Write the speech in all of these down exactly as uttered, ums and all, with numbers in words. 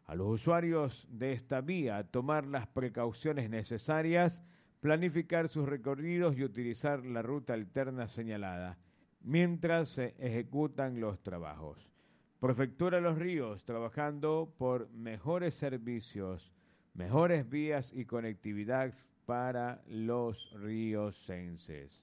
a los usuarios de esta vía a tomar las precauciones necesarias, planificar sus recorridos y utilizar la ruta alterna señalada mientras se ejecutan los trabajos. Prefectura de Los Ríos, trabajando por mejores servicios, mejores vías y conectividad para los riocenses.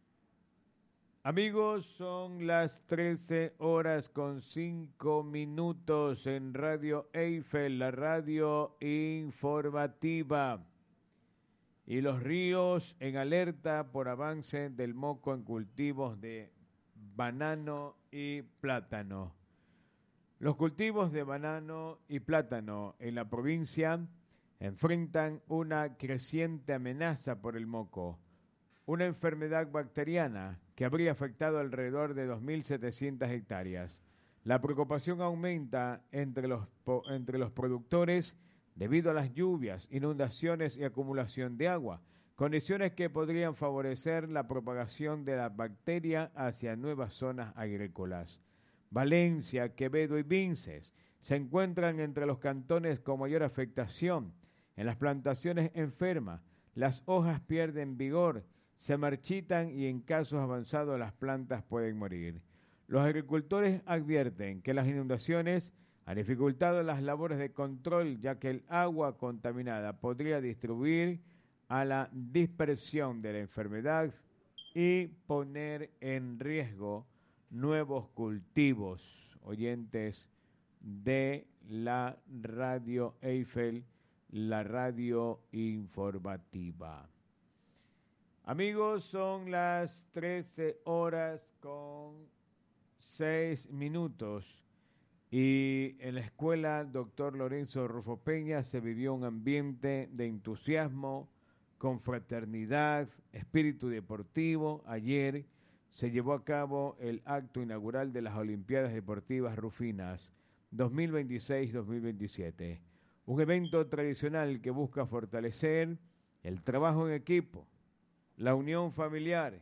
Amigos, son las trece horas con cinco minutos en Radio Eiffel, la radio informativa. Y Los Ríos en alerta por avance del moco en cultivos de banano y plátano. Los cultivos de banano y plátano en la provincia enfrentan una creciente amenaza por el moco, una enfermedad bacteriana que habría afectado alrededor de dos mil setecientas hectáreas. La preocupación aumenta entre los, entre los productores debido a las lluvias, inundaciones y acumulación de agua, condiciones que podrían favorecer la propagación de la bacteria hacia nuevas zonas agrícolas. Valencia, Quevedo y Vinces se encuentran entre los cantones con mayor afectación. En las plantaciones enfermas, las hojas pierden vigor, se marchitan y en casos avanzados las plantas pueden morir. Los agricultores advierten que las inundaciones han dificultado las labores de control, ya que el agua contaminada podría distribuir a la dispersión de la enfermedad y poner en riesgo nuevos cultivos. Oyentes de la Radio Eiffel, la radio informativa. Amigos, son las trece horas con seis minutos y en la escuela doctor Lorenzo Rufo Peña se vivió un ambiente de entusiasmo, confraternidad, espíritu deportivo. Ayer se llevó a cabo el acto inaugural de las Olimpiadas Deportivas Rufinas dos mil veintiséis dos mil veintisiete. Un evento tradicional que busca fortalecer el trabajo en equipo, la unión familiar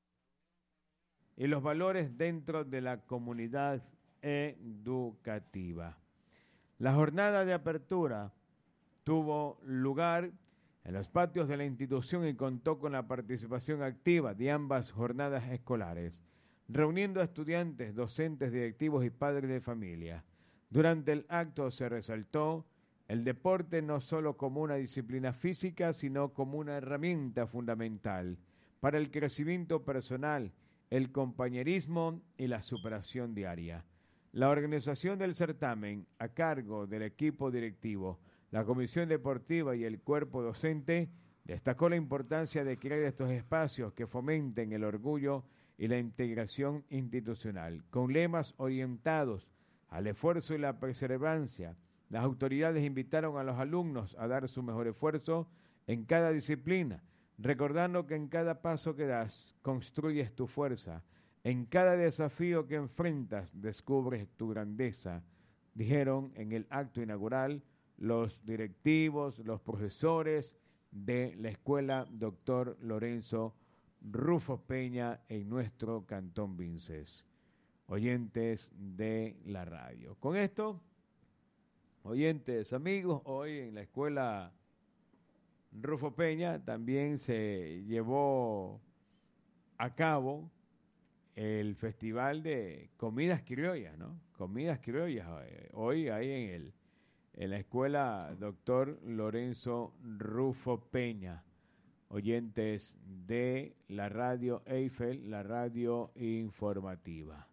y los valores dentro de la comunidad educativa. La jornada de apertura tuvo lugar en los patios de la institución y contó con la participación activa de ambas jornadas escolares, reuniendo a estudiantes, docentes, directivos y padres de familia. Durante el acto se resaltó el deporte no solo como una disciplina física, sino como una herramienta fundamental para el crecimiento personal, el compañerismo y la superación diaria. La organización del certamen, a cargo del equipo directivo, la comisión deportiva y el cuerpo docente, destacó la importancia de crear estos espacios que fomenten el orgullo y la integración institucional, con lemas orientados al esfuerzo y la perseverancia. Las autoridades invitaron a los alumnos a dar su mejor esfuerzo en cada disciplina, recordando que en cada paso que das construyes tu fuerza, en cada desafío que enfrentas descubres tu grandeza, dijeron en el acto inaugural los directivos, los profesores de la escuela doctor Lorenzo Rufo Peña en nuestro Cantón Vinces. Oyentes de la radio. Con esto, oyentes, amigos, hoy en la escuela Rufo Peña también se llevó a cabo el festival de comidas criollas, ¿no? Comidas criollas, hoy ahí en el en la escuela doctor Lorenzo Rufo Peña. Oyentes de la radio Eiffel, la radio informativa.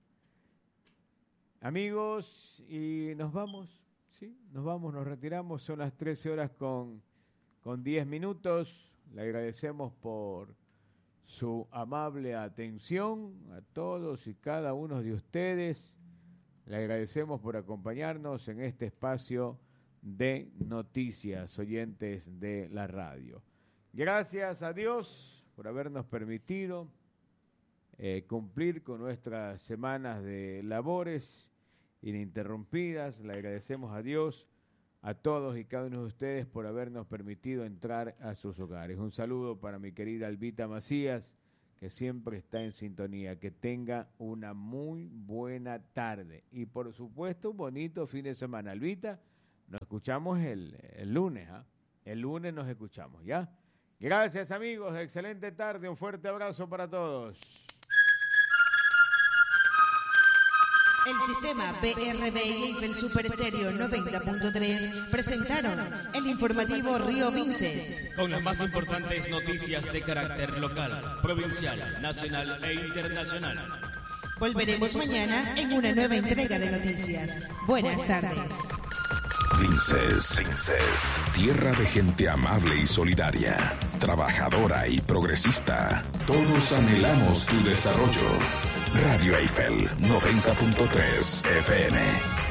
Amigos, y nos vamos, ¿sí? Nos vamos, nos retiramos, son las trece horas con, con diez minutos. Le agradecemos por su amable atención a todos y cada uno de ustedes. Le agradecemos por acompañarnos en este espacio de noticias, oyentes de la radio. Gracias a Dios por habernos permitido eh, cumplir con nuestras semanas de labores ininterrumpidas. Le agradecemos a Dios, a todos y cada uno de ustedes por habernos permitido entrar a sus hogares. Un saludo para mi querida Albita Macías, que siempre está en sintonía. Que tenga una muy buena tarde y por supuesto un bonito fin de semana. Albita, nos escuchamos el, el lunes, ¿ah? ¿eh? El lunes nos escuchamos, ¿ya? Gracias, amigos. Excelente tarde. Un fuerte abrazo para todos. El sistema B R B y Eiffel Super Estéreo noventa punto tres presentaron el informativo Río Vinces. Con las más importantes noticias de carácter local, provincial, nacional e internacional. Volveremos mañana en una nueva entrega de noticias. Buenas tardes. Vinces, tierra de gente amable y solidaria, trabajadora y progresista. Todos anhelamos tu desarrollo. Radio Eiffel noventa punto tres F M.